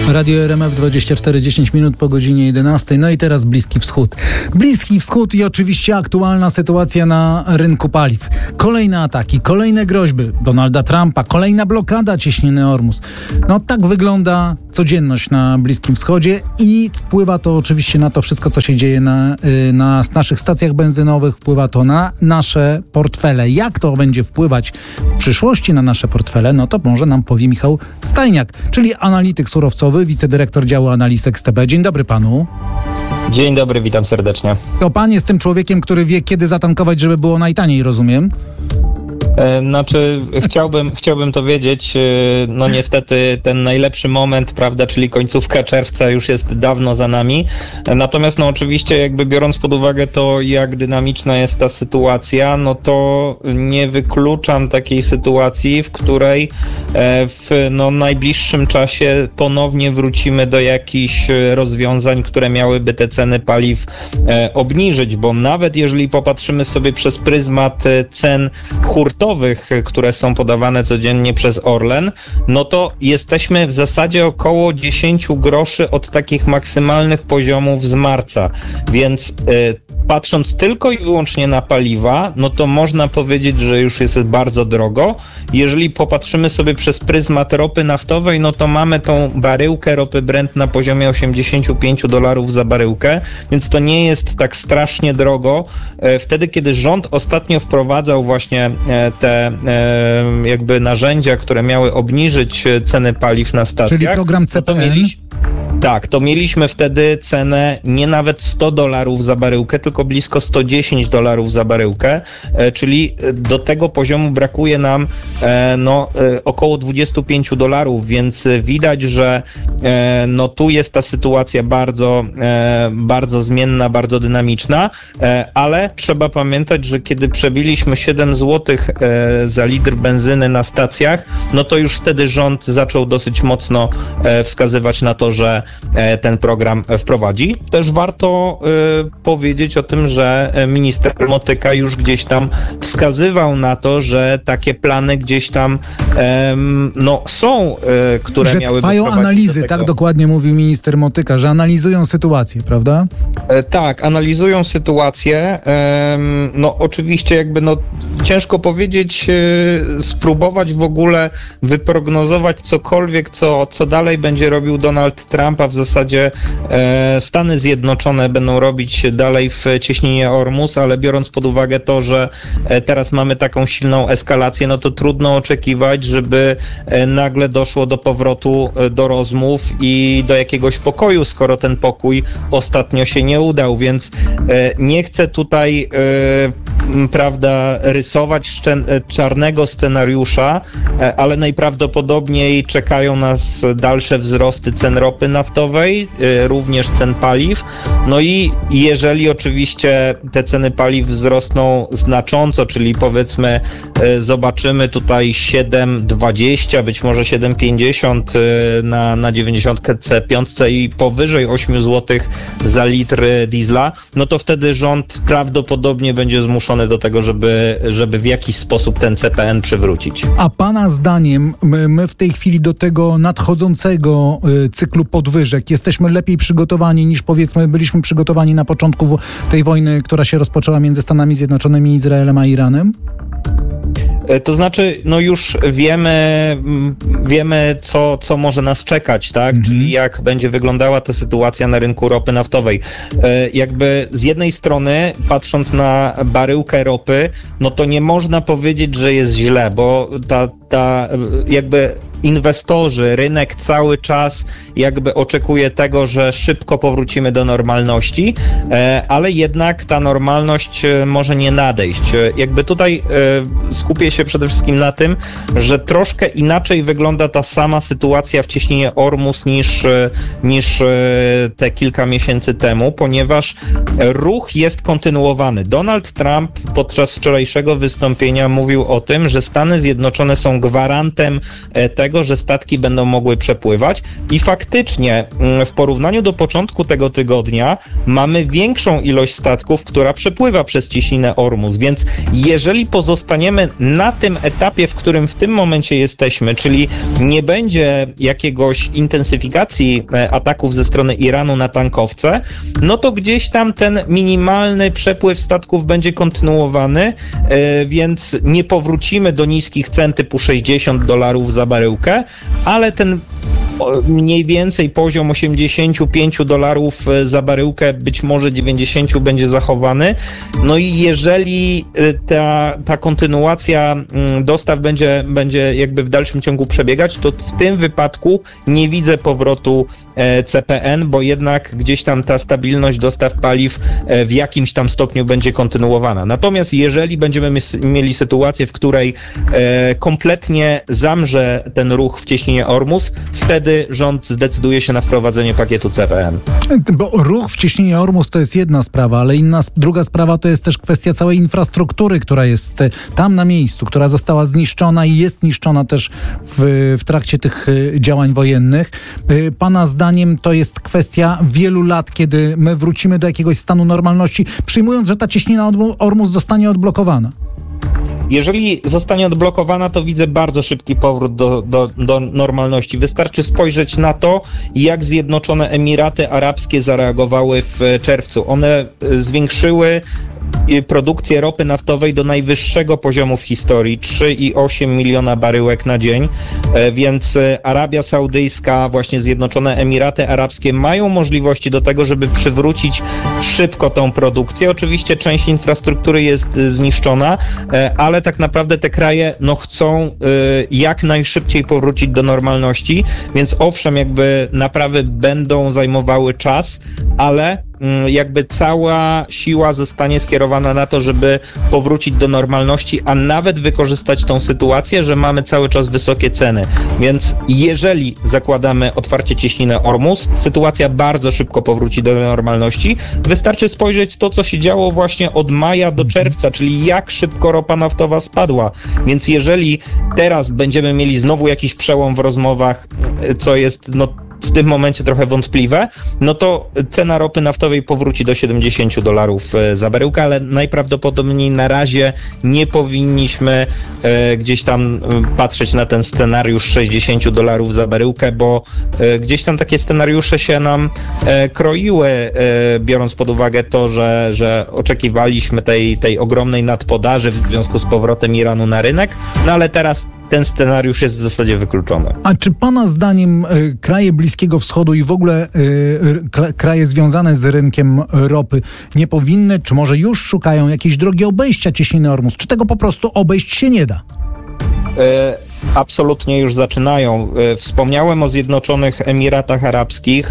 Radio RMF 24, 10 minut po godzinie 11. No i teraz Bliski Wschód. Bliski Wschód i oczywiście aktualna sytuacja na rynku paliw. Kolejne ataki, kolejne groźby Donalda Trumpa, kolejna blokada cieśniny Ormus. No tak wygląda codzienność na Bliskim Wschodzie i wpływa to oczywiście na to wszystko, co się dzieje na naszych stacjach benzynowych, wpływa to na nasze portfele. Jak to będzie wpływać w przyszłości na nasze portfele, no to może nam powie Michał Stajniak, czyli analityk surowcowy, wicedyrektor działu analiz XTB. Dzień dobry panu. Dzień dobry, witam serdecznie. To pan jest tym człowiekiem, który wie, kiedy zatankować, żeby było najtaniej, rozumiem? Znaczy, chciałbym to wiedzieć. No niestety ten najlepszy moment, prawda, czyli końcówka czerwca już jest dawno za nami. Natomiast no oczywiście jakby biorąc pod uwagę to, jak dynamiczna jest ta sytuacja, no to nie wykluczam takiej sytuacji, w której w najbliższym czasie ponownie wrócimy do jakichś rozwiązań, które miałyby te ceny paliw obniżyć, bo nawet jeżeli popatrzymy sobie przez pryzmat cen hurtowych, które są podawane codziennie przez Orlen, no to jesteśmy w zasadzie około 10 groszy od takich maksymalnych poziomów z marca. Więc patrząc tylko i wyłącznie na paliwa, no to można powiedzieć, że już jest bardzo drogo. Jeżeli popatrzymy sobie przez pryzmat ropy naftowej, no to mamy tą baryłkę ropy Brent na poziomie $85 za baryłkę, więc to nie jest tak strasznie drogo. Wtedy, kiedy rząd ostatnio wprowadzał właśnie te jakby narzędzia, które miały obniżyć ceny paliw na stacjach. Czyli program CPN? To mieliśmy wtedy cenę nie nawet $100 za baryłkę, tylko blisko $110 za baryłkę, czyli do tego poziomu brakuje nam około $25, więc widać, że tu jest ta sytuacja bardzo, bardzo zmienna, bardzo dynamiczna, ale trzeba pamiętać, że kiedy przebiliśmy 7 zł za litr benzyny na stacjach, no to już wtedy rząd zaczął dosyć mocno wskazywać na to, że ten program wprowadzi. Też warto powiedzieć o tym, że minister Motyka już gdzieś tam wskazywał na to, że takie plany gdzieś tam są, które że miałyby trwają analizy, tak dokładnie mówił minister Motyka, że analizują sytuację, prawda? Tak, analizują sytuację. Oczywiście ciężko powiedzieć, spróbować w ogóle wyprognozować cokolwiek, co dalej będzie robił Donald Trump, a w zasadzie Stany Zjednoczone będą robić dalej w cieśninie Ormus, ale biorąc pod uwagę to, że teraz mamy taką silną eskalację, no to trudno oczekiwać, żeby nagle doszło do powrotu do rozmów i do jakiegoś pokoju, skoro ten pokój ostatnio się nie udał, więc nie chcę tutaj rysować czarnego scenariusza, ale najprawdopodobniej czekają nas dalsze wzrosty cen ropy naftowej, również cen paliw. No i jeżeli oczywiście te ceny paliw wzrosną znacząco, czyli powiedzmy zobaczymy tutaj 7,20, być może 7,50 na 95 i powyżej 8 zł za litr diesla, no to wtedy rząd prawdopodobnie będzie zmuszony do tego, żeby w jakiś sposób ten CPN przywrócić. A pana zdaniem my w tej chwili do tego nadchodzącego cyklu podwyżek jesteśmy lepiej przygotowani niż powiedzmy byliśmy przygotowani na początku tej wojny, która się rozpoczęła między Stanami Zjednoczonymi, Izraelem a Iranem? To znaczy, już wiemy co może nas czekać, tak? Czyli jak będzie wyglądała ta sytuacja na rynku ropy naftowej. Jakby z jednej strony, patrząc na baryłkę ropy, no to nie można powiedzieć, że jest źle, bo ta jakby inwestorzy, rynek cały czas jakby oczekuje tego, że szybko powrócimy do normalności, ale jednak ta normalność może nie nadejść. Jakby tutaj skupię się przede wszystkim na tym, że troszkę inaczej wygląda ta sama sytuacja w cieśninie Ormus niż te kilka miesięcy temu, ponieważ ruch jest kontynuowany. Donald Trump podczas wczorajszego wystąpienia mówił o tym, że Stany Zjednoczone są gwarantem tego, tego, że statki będą mogły przepływać i faktycznie w porównaniu do początku tego tygodnia mamy większą ilość statków, która przepływa przez cieśninę Ormus, więc jeżeli pozostaniemy na tym etapie, w którym w tym momencie jesteśmy, czyli nie będzie jakiegoś intensyfikacji ataków ze strony Iranu na tankowce, no to gdzieś tam ten minimalny przepływ statków będzie kontynuowany, więc nie powrócimy do niskich cen typu $60 za baryłkę, ale ten mniej więcej poziom $85 za baryłkę, być może 90 będzie zachowany. No i jeżeli ta kontynuacja dostaw będzie jakby w dalszym ciągu przebiegać, to w tym wypadku nie widzę powrotu CPN, bo jednak gdzieś tam ta stabilność dostaw paliw w jakimś tam stopniu będzie kontynuowana. Natomiast jeżeli będziemy mieli sytuację, w której kompletnie zamrze ten ruch w cieśninie Ormus, wtedy rząd zdecyduje się na wprowadzenie pakietu CPN. Bo ruch w cieśninie Ormus to jest jedna sprawa, ale druga sprawa to jest też kwestia całej infrastruktury, która jest tam na miejscu, która została zniszczona i jest niszczona też w trakcie tych działań wojennych. Pana zdaniem to jest kwestia wielu lat, kiedy my wrócimy do jakiegoś stanu normalności, przyjmując, że ta cieśnina Ormus zostanie odblokowana. Jeżeli zostanie odblokowana, to widzę bardzo szybki powrót do normalności. Wystarczy spojrzeć na to, jak Zjednoczone Emiraty Arabskie zareagowały w czerwcu. One zwiększyły produkcję ropy naftowej do najwyższego poziomu w historii, 3,8 miliona baryłek na dzień, więc Arabia Saudyjska, właśnie Zjednoczone Emiraty Arabskie mają możliwości do tego, żeby przywrócić szybko tą produkcję. Oczywiście część infrastruktury jest zniszczona, ale tak naprawdę te kraje chcą jak najszybciej powrócić do normalności, więc owszem, jakby naprawy będą zajmowały czas, ale jakby cała siła zostanie skierowana na to, żeby powrócić do normalności, a nawet wykorzystać tą sytuację, że mamy cały czas wysokie ceny. Więc jeżeli zakładamy otwarcie cieśniny Ormus, sytuacja bardzo szybko powróci do normalności. Wystarczy spojrzeć to, co się działo właśnie od maja do czerwca, czyli jak szybko ropa naftowa spadła. Więc jeżeli teraz będziemy mieli znowu jakiś przełom w rozmowach, co jest w tym momencie trochę wątpliwe, no to cena ropy naftowej powróci do $70 za baryłkę, ale najprawdopodobniej na razie nie powinniśmy gdzieś tam patrzeć na ten scenariusz $60 za baryłkę, bo gdzieś tam takie scenariusze się nam kroiły, biorąc pod uwagę to, że oczekiwaliśmy tej ogromnej nadpodaży w związku z powrotem Iranu na rynek, no ale teraz ten scenariusz jest w zasadzie wykluczony. A czy pana zdaniem kraje Bliskiego Wschodu i w ogóle kraje związane z rynkiem ropy nie powinny, czy może już szukają jakiejś drogi obejścia cieśniny Ormus? Czy tego po prostu obejść się nie da? Absolutnie już zaczynają. Wspomniałem o Zjednoczonych Emiratach Arabskich.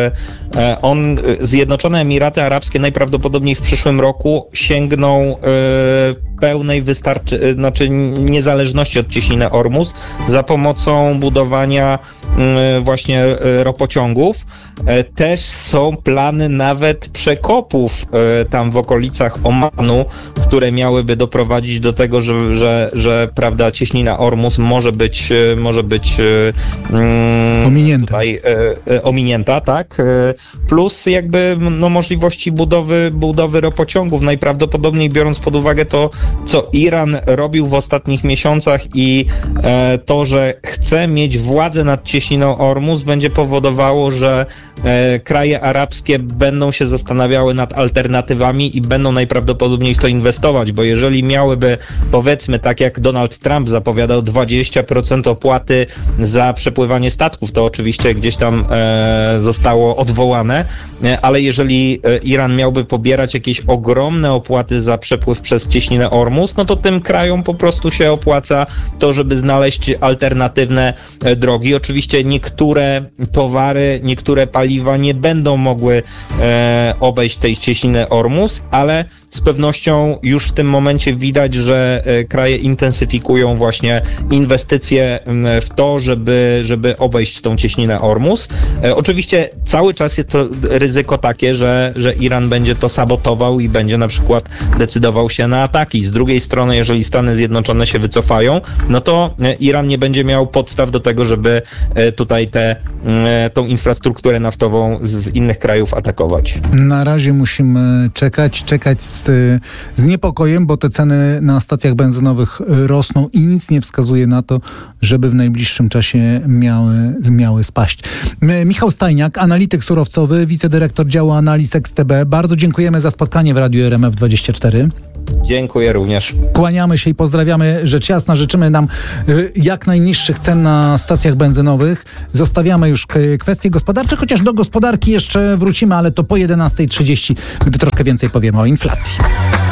Zjednoczone Emiraty Arabskie najprawdopodobniej w przyszłym roku sięgną pełnej niezależności od cieśniny Ormus za pomocą budowania właśnie ropociągów. Też są plany nawet przekopów tam w okolicach Omanu, które miałyby doprowadzić do tego, że prawda, cieśnina Ormus może być ominięta. Tutaj, ominięta, tak? Plus jakby możliwości budowy ropociągów. Najprawdopodobniej, biorąc pod uwagę to, co Iran robił w ostatnich miesiącach i to, że chce mieć władzę nad cieśniną Ormus, będzie powodowało, że kraje arabskie będą się zastanawiały nad alternatywami i będą najprawdopodobniej w to inwestować, bo jeżeli miałyby, powiedzmy, tak jak Donald Trump zapowiadał, 20% opłaty za przepływanie statków, to oczywiście gdzieś tam zostało odwołane, ale jeżeli Iran miałby pobierać jakieś ogromne opłaty za przepływ przez cieśninę Ormus, no to tym krajom po prostu się opłaca to, żeby znaleźć alternatywne drogi. Oczywiście niektóre towary, niektóre paliwa nie będą mogły obejść tej cieśniny Ormus, ale z pewnością już w tym momencie widać, że kraje intensyfikują właśnie inwestycje w to, żeby obejść tą cieśninę Ormus. Oczywiście cały czas jest to ryzyko takie, że Iran będzie to sabotował i będzie na przykład decydował się na ataki. Z drugiej strony, jeżeli Stany Zjednoczone się wycofają, no to Iran nie będzie miał podstaw do tego, żeby tutaj tą infrastrukturę naftową z innych krajów atakować. Na razie musimy czekać z niepokojem, bo te ceny na stacjach benzynowych rosną i nic nie wskazuje na to, żeby w najbliższym czasie miały spaść. Michał Stajniak, analityk surowcowy, wicedyrektor działu analiz XTB. Bardzo dziękujemy za spotkanie w Radiu RMF24. Dziękuję również. Kłaniamy się i pozdrawiamy, rzecz jasna. Życzymy nam jak najniższych cen na stacjach benzynowych. Zostawiamy już kwestie gospodarcze, chociaż do gospodarki jeszcze wrócimy, ale to po 11:30, gdy troszkę więcej powiemy o inflacji.